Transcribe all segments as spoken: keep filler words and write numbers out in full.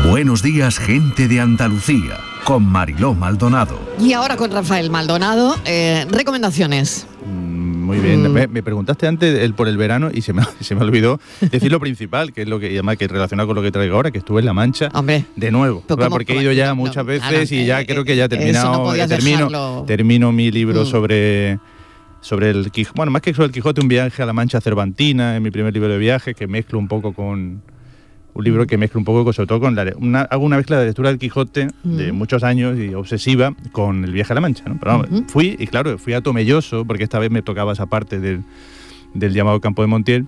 Buenos días, gente de Andalucía, con Mariló Maldonado. Y ahora con Rafael Maldonado, eh, recomendaciones. Muy bien, mm. me, me preguntaste antes el, por el verano y se me, se me olvidó decir lo principal, que es lo que, y además que relacionado con lo que traigo ahora, que estuve en La Mancha. Hombre, de nuevo, porque he ido ya muchas no, veces claro, y ya eh, creo que ya he terminado, no termino, termino mi libro mm. sobre... sobre el Quijote, bueno, más que sobre el Quijote, un viaje a la Mancha cervantina, en mi primer libro de viajes, que mezclo un poco con... Un libro que mezcla un poco, sobre todo con la... Una, hago una mezcla de lectura del Quijote mm. de muchos años y obsesiva con el viaje a la Mancha, ¿no? Pero no, uh-huh. fui, y claro, fui a Tomelloso, porque esta vez me tocaba esa parte del, del llamado Campo de Montiel.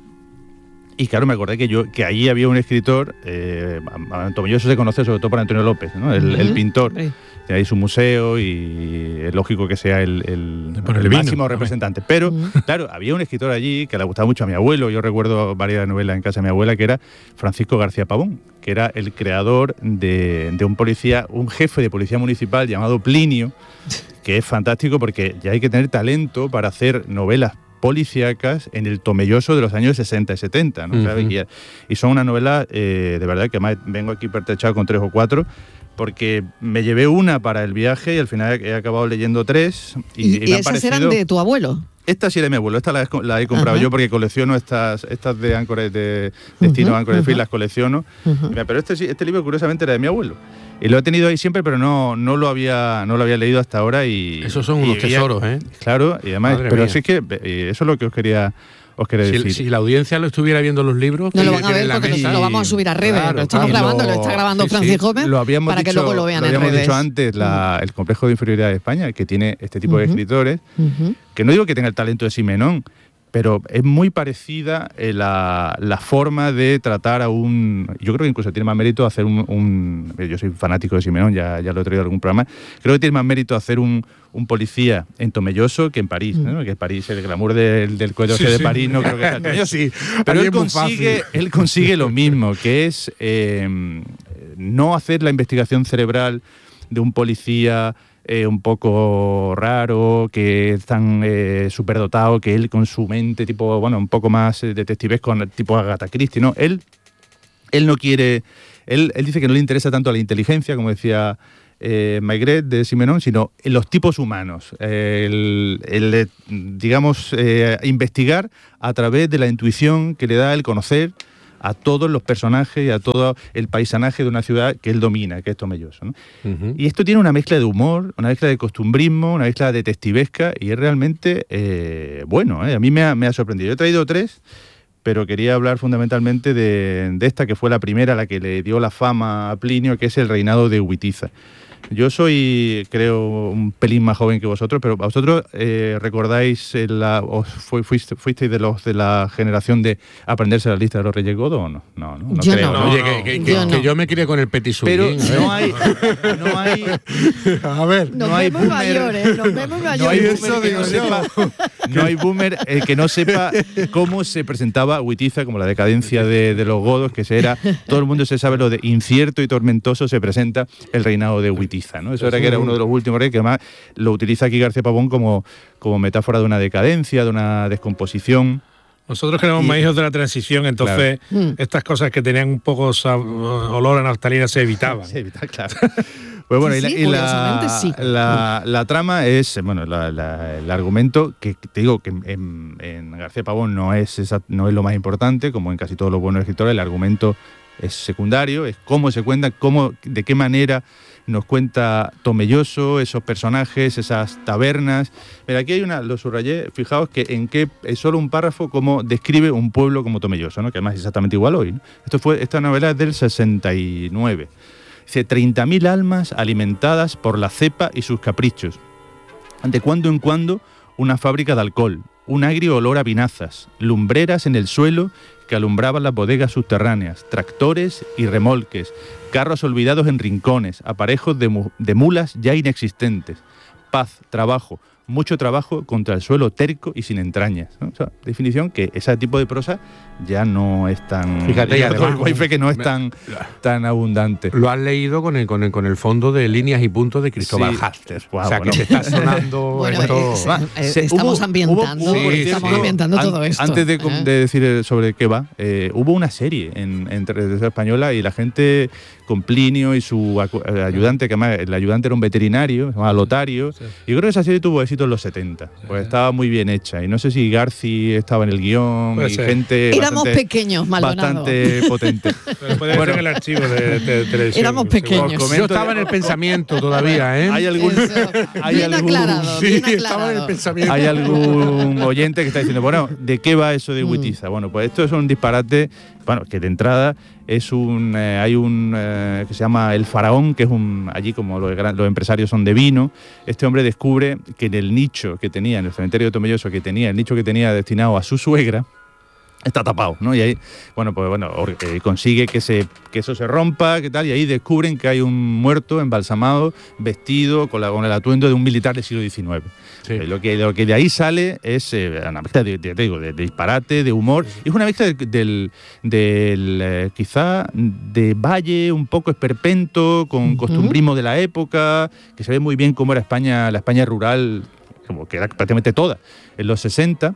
Y claro, me acordé que yo que allí había un escritor, eh, Tomelloso se conoce sobre todo por Antonio López, ¿no? el, uh-huh. el pintor. Sí. Tiene ahí su museo y es lógico que sea el, el, el, el máximo representante. Pero, uh-huh. claro, había un escritor allí que le gustaba mucho a mi abuelo. Yo recuerdo varias novelas en casa de mi abuela, que era Francisco García Pavón, que era el creador de, de un policía, un jefe de policía municipal llamado Plinio, que es fantástico porque ya hay que tener talento para hacer novelas policíacas en el Tomelloso de los años sesenta y setenta, ¿no? Uh-huh. y, y son una novela, eh, de verdad, que además vengo aquí pertrechado con tres o cuatro, porque me llevé una para el viaje y al final he acabado leyendo tres. Y, ¿Y, y, y me esas parecido... eran de tu abuelo? Esta sí era de mi abuelo, esta la he, la he comprado uh-huh. yo porque colecciono estas estas de Anchorage de Destino uh-huh. Anchorage uh-huh. Free, las colecciono. Uh-huh. Pero este este libro curiosamente era de mi abuelo. Y lo he tenido ahí siempre, pero no, no lo había no lo había leído hasta ahora. Y esos son unos y, tesoros, ¿eh? Claro, y además, Madre pero mía. sí es que eso es lo que os quería os quería si, decir. Si la audiencia lo estuviera viendo los libros, no lo van a ver porque lo vamos a subir a redes. Claro, lo estamos claro, grabando, lo está grabando sí, Francis sí, Gómez lo habíamos para dicho, que luego lo vean lo en habíamos redes. dicho antes, la, el complejo de inferioridad de España, que tiene este tipo uh-huh. de escritores, uh-huh. que no digo que tenga el talento de Simenón, pero es muy parecida eh, la, la forma de tratar a un... Yo creo que incluso tiene más mérito hacer un... un yo soy fanático de Simenón, ya, ya lo he traído en algún programa. Creo que tiene más mérito hacer un, un policía en Tomelloso que en París, ¿no? Que en París, el glamour del, del cuello sí, de sí. París no creo que sea el Tomelloso. Sí, pero él consigue, él consigue lo mismo, que es eh, no hacer la investigación cerebral de un policía... Eh, un poco raro, que es tan eh, superdotado, que él con su mente tipo, bueno, un poco más eh, detectivesco, tipo Agatha Christie, ¿no? Él, él no quiere, él, él dice que no le interesa tanto la inteligencia, como decía eh, Maigret de Simenón, sino en los tipos humanos, eh, el, el, digamos, eh, investigar a través de la intuición que le da el conocer a todos los personajes y a todo el paisanaje de una ciudad que él domina, que es Tomelloso, ¿no? Uh-huh. Y esto tiene una mezcla de humor, una mezcla de costumbrismo, una mezcla detectivesca y es realmente eh, bueno, ¿eh? A mí me ha, me ha sorprendido. Yo he traído tres, pero quería hablar fundamentalmente de, de esta que fue la primera, la que le dio la fama a Plinio, que es el reinado de Witiza. Yo soy, creo, un pelín más joven que vosotros, pero vosotros eh, recordáis, la, os fuisteis, fuisteis de los de la generación de aprenderse la lista de los Reyes Godo o no? No, no, no yo creo. No. ¿no? Oye, que, que, que, yo, que no. yo me crié con el Petit Suisse. Pero no hay, no hay, a ver, nos no hay vemos boomer, mayores, nos vemos no mayores. hay boomer que no sepa, no hay boomer eh, que no sepa cómo se presentaba Witiza, como la decadencia de, de los godos, que se era, todo el mundo se sabe lo de incierto y tormentoso se presenta el reinado de Witiza, ¿no? Eso era que era uno de los últimos reyes, que además lo utiliza aquí García Pavón como, como metáfora de una decadencia, de una descomposición. Nosotros que éramos más hijos de la transición, entonces claro. estas cosas que tenían un poco olor a naftalina se evitaban. Se evitaban, claro. Pues bueno, sí, y, la, y la, sí. la, la trama es, bueno, la, la, el argumento que te digo que en, en García Pavón no es, esa, no es lo más importante, como en casi todos los buenos escritores, el argumento es secundario, es cómo se cuenta, cómo, de qué manera nos cuenta Tomelloso, esos personajes, esas tabernas. Mira, aquí hay una, lo subrayé, fijaos que en qué es solo un párrafo cómo describe un pueblo como Tomelloso, ¿no? Que además es exactamente igual hoy, ¿no? Esto fue, esta novela es del sesenta y nueve. Dice, treinta mil almas alimentadas por la cepa y sus caprichos. De cuando en cuando una fábrica de alcohol, un agrio olor a vinazas, lumbreras en el suelo que alumbraban las bodegas subterráneas, tractores y remolques, carros olvidados en rincones, aparejos de, mu- de mulas ya inexistentes, paz, trabajo, mucho trabajo contra el suelo terco y sin entrañas, ¿no? O sea, definición que ese tipo de prosa ya no es tan... Fíjate, y además, el wifi que no es tan, tan abundante. Lo has leído con el, con el, con el fondo de Líneas y Puntos de Cristóbal Sí. Haster. Wow, o sea, bueno. que se está sonando Bueno, esto... es- Va, eh, se- estamos hubo- ambientando, hubo- sí, estamos sí. ambientando An- todo esto. Antes de, ¿eh? de decir sobre qué va, eh, hubo una serie en, en televisión española y la gente con Plinio y su acu- eh, ayudante, que además el ayudante era un veterinario, se llamaba Lotario, Sí. y creo que esa serie tuvo éxito en los setenta, pues estaba muy bien hecha, y no sé si Garci estaba en el guión, Puede y ser. gente Éramos bastante, pequeños, Maldonado. bastante potente. Pero puede Bueno. ser en el archivo de, de televisión. Éramos seguro. pequeños. Os comento- Yo estaba en el pensamiento todavía, ¿eh? Hay algún, Eso. hay Bien algún- aclarado, Sí, bien estaba en el aclarado. pensamiento. Hay algún oyente que está diciendo, bueno, ¿de qué va eso de Mm. Witiza? Bueno, pues esto es un disparate, bueno, que de entrada es un, eh, hay un eh, que se llama El Faraón, que es un, allí como los, gran- los empresarios son de vino, este hombre descubre que en el nicho que tenía, en el cementerio de Tomelloso que tenía, el nicho que tenía destinado a su suegra, está tapado, ¿no? Y ahí, bueno, pues bueno, or- eh, consigue que, se, que eso se rompa, que tal, y ahí descubren que hay un muerto embalsamado, vestido con, la, con el atuendo de un militar del siglo diecinueve. Sí. Eh, lo, que, lo que de ahí sale es eh, una mezcla de, de, te digo, de, de disparate, de humor, y es una mezcla del, del, del, eh, quizá de valle, un poco esperpento, con Ujú. costumbrismo de la época, que se ve muy bien cómo era España, la España rural, como que era prácticamente toda, en los sesenta.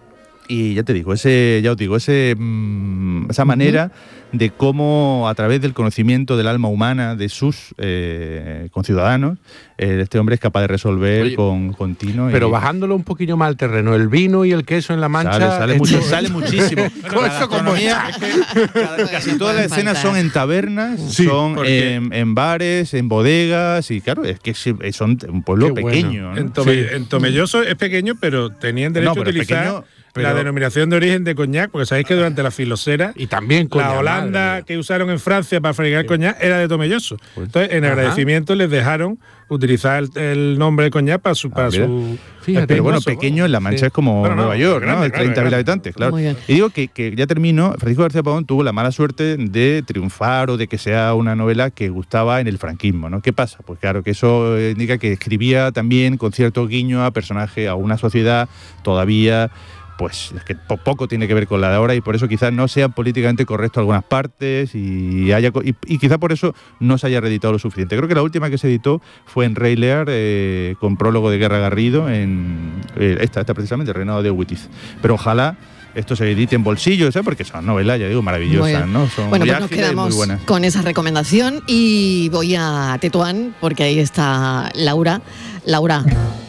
Y ya te digo, ese, ya os digo, ese, mm, esa manera de cómo a través del conocimiento del alma humana de sus eh, conciudadanos, eh, este hombre es capaz de resolver Oye, con, con tino. Pero y bajándolo un poquillo más al terreno, el vino y el queso en la mancha... Sale, sale, esto- mucho, sale muchísimo. Con La eso como gastronomía, cada- casi todas las escenas son en tabernas, Sí, son porque- en, en bares, en bodegas, y claro, es que sí, son un pueblo Qué bueno. pequeño, ¿no? En, Tome- Sí. en Tomelloso es pequeño, pero tenían derecho No, pero a utilizar pequeño, pero- la denominación de origen de coñac, porque sabéis que durante la filosera Y también con la Holanda que usaron en Francia para fregar coñac era de Tomelloso. Pues, Entonces, en ajá. agradecimiento les dejaron utilizar el, el nombre de coñac para su... Para Ah, mira. su Fíjate, Pero bueno, espumoso, pequeño en La Mancha Sí. es como Bueno, no, Nueva York, grande, ¿no? claro, treinta mil grande. habitantes, claro. Muy bien. Y digo que, que ya termino, Francisco García Pavón tuvo la mala suerte de triunfar o de que sea una novela que gustaba en el franquismo, ¿no? ¿Qué pasa? Pues claro, que eso indica que escribía también con cierto guiño a personaje, a una sociedad todavía... pues es que po- poco tiene que ver con la de ahora y por eso quizás no sean políticamente correctos algunas partes y haya co- y, y quizá por eso no se haya reeditado lo suficiente. Creo que la última que se editó fue en Rey Lear, eh, con prólogo de Guerra Garrido, en eh, esta, esta precisamente, el reinado de Witiz. Pero ojalá esto se edite en bolsillo, ¿sabes? Porque son novelas, ya digo, Muy maravillosas, bien. ¿no? Son Bueno, muy pues nos ágiles y muy quedamos buenas. con esa recomendación y voy a Tetuán porque ahí está Laura. Laura.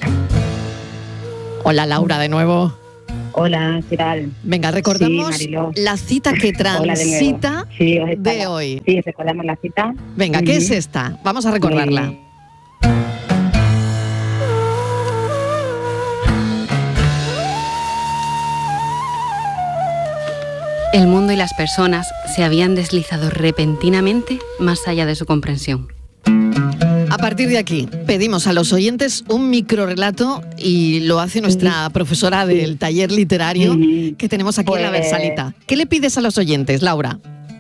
Hola Laura de nuevo. Hola, ¿qué tal? Venga, recordamos Sí, Mariló. la cita que Hola de nuevo. transita Sí, os estaba- de hoy. Sí, recordamos la cita. Venga, ¿qué Ujú. es esta? Vamos a recordarla. Eh, El mundo y las personas se habían deslizado repentinamente más allá de su comprensión. A partir de aquí, pedimos a los oyentes un microrelato y lo hace nuestra profesora del taller literario Ujú. que tenemos aquí en la Pues- Versalita. ¿Qué le pides a los oyentes, Laura?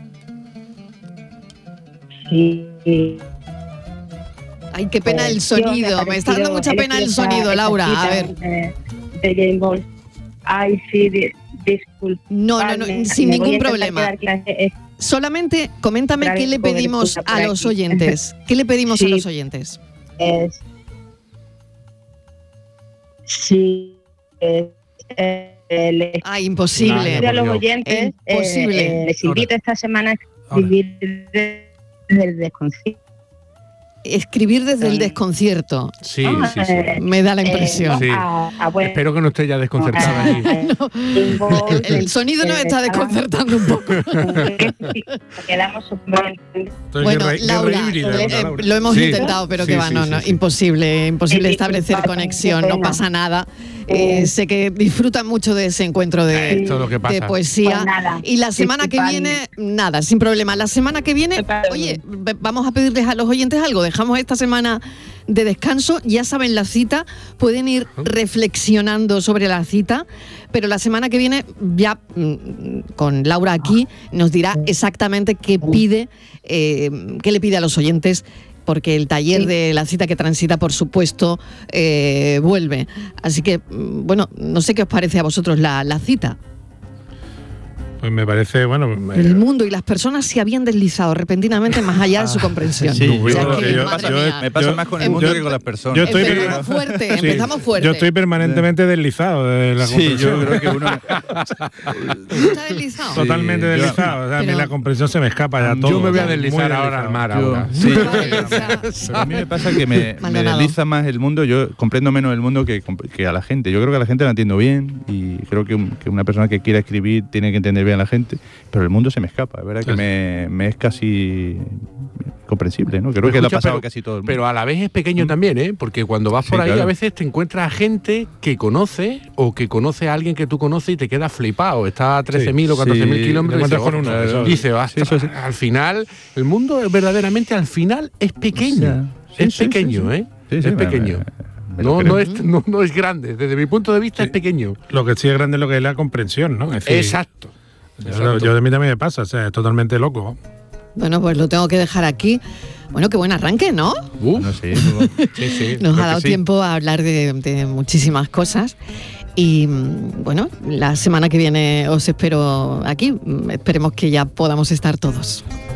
Sí. Ay, qué pena Pues, el yo sonido. ha Me está dando parecido mucha pena el elegir esta- sonido, esta Laura. A cita, ver. eh, de Jane Ball. Ay, sí, di- disculpa. No, no, no, sin ningún problema. Es, Solamente coméntame Claro, qué le pobre pedimos puta por a los aquí. oyentes. ¿Qué le pedimos a Sí. los oyentes? es, sí, es, eh, les Ah, imposible. pido a los Dios. oyentes, Imposible. eh, eh, les invito esta semana a Ahora. escribir desde el desconcierto. Escribir desde el desconcierto. Sí, Ah, sí, sí. eh, Me da la eh, impresión. Sí. a- a buen- Espero que no esté ya desconcertada allí. Jane Ball, El, el sonido nos eh, está estaba- desconcertando un poco. Quedamos súper- Entonces, Bueno, guerra- guerra Laura, híbrida, eh, ¿no, Laura? lo hemos Sí. intentado, pero Sí, que va, sí, no, sí, no, sí. imposible, imposible Sí, establecer disculpa, conexión, qué no pena. pasa nada. Eh, sé que disfrutan mucho de ese encuentro de, Esto es lo que de pasa. poesía. Pues nada, y la semana que disculpad. viene, nada, sin problema. La semana que viene, Disculpad. oye, v- vamos a pedirles a los oyentes algo. Dejamos esta semana de descanso, ya saben la cita, pueden ir reflexionando sobre la cita, pero la semana que viene ya mm, con Laura aquí nos dirá exactamente qué pide, eh, qué le pide a los oyentes porque el taller Sí. de la cita que transita, por supuesto, eh, vuelve. Así que, mm, bueno, no sé qué os parece a vosotros la, la cita. Pues me parece, bueno... me- El mundo y las personas se habían deslizado repentinamente más allá de su comprensión. Sí, O sea yo- que, yo- madre yo- mía, Me pasa Yo- más con el yo- mundo que con las personas. yo estoy- empezamos fuerte, Sí. empezamos fuerte. Yo estoy permanentemente deslizado de la Sí, comprensión. yo creo que uno... ¿Está deslizado? Totalmente Sí, yo- deslizado. O sea, a mí Pero- la comprensión se me escapa ya todo. Yo me voy a o sea, deslizar muy ahora al deslizado. mar Yo- ahora. sí. Deslizado. Pero a mí me pasa que me, me Maldonado. desliza más el mundo, yo comprendo menos el mundo que, que a la gente. Yo creo que a la gente la entiendo bien y creo que, un- que una persona que quiera escribir tiene que entender bien a la gente, pero el mundo se me escapa, es verdad que me, me es casi comprensible, ¿no? Creo que le ha Escucha, pasado pero- a casi todo el mundo. Pero a la vez es pequeño también, ¿eh? Porque cuando vas Sí, por ahí claro. a veces te encuentras a gente que conoce o que conoce a alguien que tú conoces y te quedas flipado. Está a trece mil o catorce mil Sí, kilómetros. te y encuentras con uno, dice, eso. dice, "Ostras, Sí, eso sí. al final, el mundo verdaderamente al final es pequeño. O sea, sí, es sí, pequeño, sí, sí. ¿eh? Sí, sí, es me- pequeño. me- me lo no, creo. no, es, no, no es grande. Desde mi punto de vista Sí. es pequeño. Lo que sí es grande es lo que es la comprensión, ¿no? Es decir, Exacto. Yo, yo de mí también me pasa, o sea, es totalmente loco. Bueno, pues lo tengo que dejar aquí. Bueno, qué buen arranque, ¿no? Uf, No sé, no- sí, sí, Nos creo ha que dado sí. tiempo a hablar de, de muchísimas cosas. Y mm, bueno, la semana que viene os espero aquí. Mm, Esperemos que ya podamos estar todos.